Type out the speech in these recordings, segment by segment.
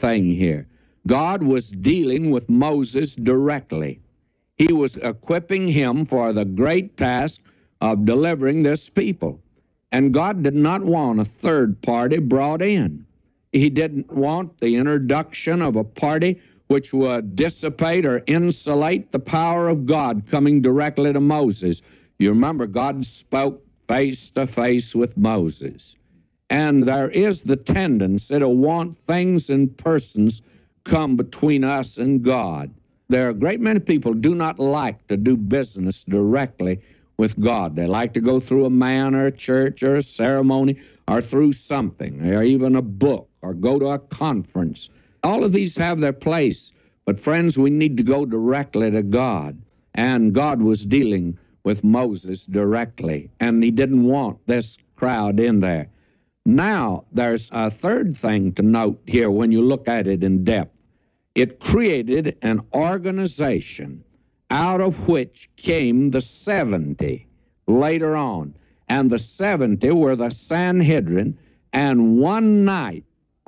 thing here. God was dealing with Moses directly. He was equipping him for the great task of delivering this people. And God did not want a third party brought in. He didn't want the introduction of a party which would dissipate or insulate the power of God coming directly to Moses. You remember, God spoke face to face with Moses. And there is the tendency to want things and persons come between us and God. There are a great many people who do not like to do business directly with God. They like to go through a man or a church or a ceremony or through something, or even a book, or go to a conference. All of these have their place. But friends, we need to go directly to God. And God was dealing with Moses directly, and he didn't want this crowd in there. Now, there's a third thing to note here when you look at it in depth. It created an organization out of which came the 70 later on. And the 70 were the Sanhedrin, and one night,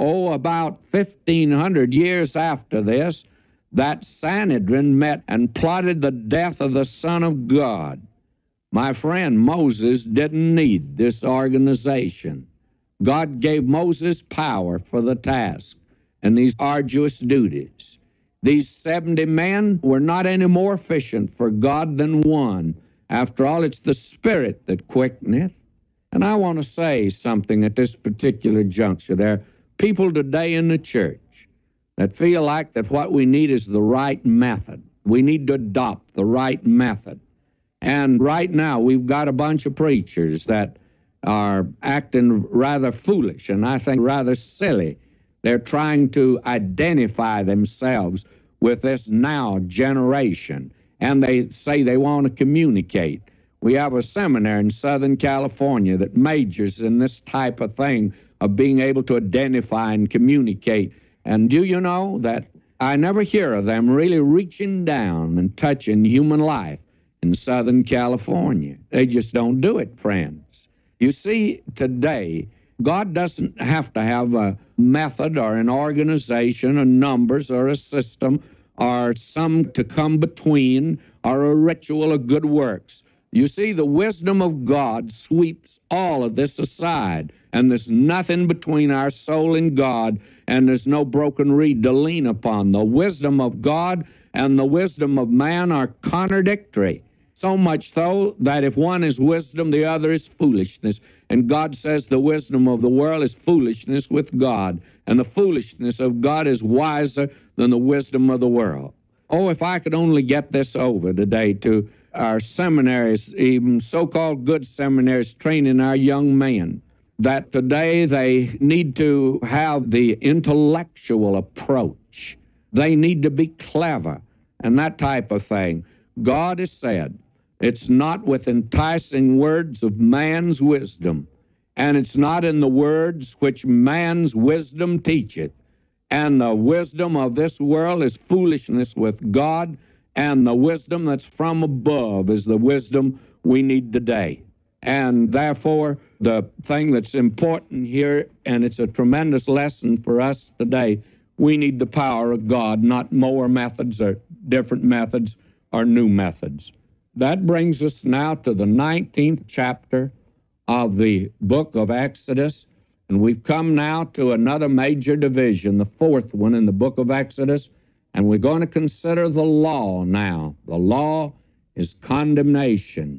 about 1,500 years after this, that Sanhedrin met and plotted the death of the Son of God. My friend, Moses didn't need this organization. God gave Moses power for the task and these arduous duties. These 70 men were not any more efficient for God than one. After all, it's the Spirit that quickeneth. And I want to say something at this particular juncture. There are people today in the church that feel like that what we need is the right method. We need to adopt the right method. And right now, we've got a bunch of preachers that are acting rather foolish and I think rather silly. They're trying to identify themselves with this now generation, and they say they want to communicate. We have a seminary in Southern California that majors in this type of thing of being able to identify and communicate. And do you know that I never hear of them really reaching down and touching human life in Southern California? They just don't do it, friends. You see, today, God doesn't have to have a method or an organization or numbers or a system or some to come between or a ritual of good works. You see, the wisdom of God sweeps all of this aside, and there's nothing between our soul and God, and there's no broken reed to lean upon. The wisdom of God and the wisdom of man are contradictory. So much so that if one is wisdom, the other is foolishness. And God says the wisdom of the world is foolishness with God, and the foolishness of God is wiser than the wisdom of the world. Oh, if I could only get this over today to our seminaries, even so-called good seminaries, training our young men, that today they need to have the intellectual approach. They need to be clever and that type of thing. God has said, it's not with enticing words of man's wisdom, and it's not in the words which man's wisdom teacheth. And the wisdom of this world is foolishness with God, and the wisdom that's from above is the wisdom we need today. And therefore, the thing that's important here, and it's a tremendous lesson for us today, we need the power of God, not more methods or different methods or new methods. That brings us now to the 19th chapter of the book of Exodus, and we've come now to another major division, the fourth one in the book of Exodus, and we're going to consider the law now. The law is condemnation,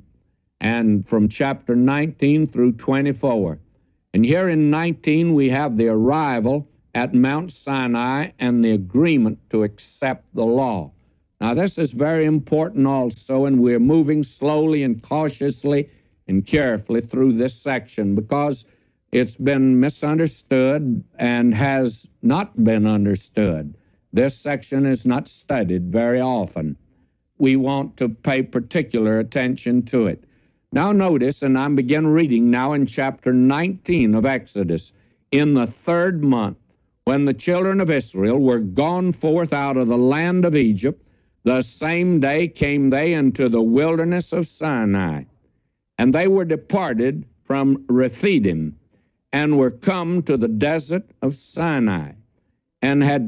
and from chapter 19 through 24. And here in 19 we have the arrival at Mount Sinai and the agreement to accept the law. Now, this is very important also, and we're moving slowly and cautiously and carefully through this section because it's been misunderstood and has not been understood. This section is not studied very often. We want to pay particular attention to it. Now notice, and I begin reading now in chapter 19 of Exodus, in the 3rd month, when the children of Israel were gone forth out of the land of Egypt, the same day came they into the wilderness of Sinai. And they were departed from Rephidim, and were come to the desert of Sinai, and had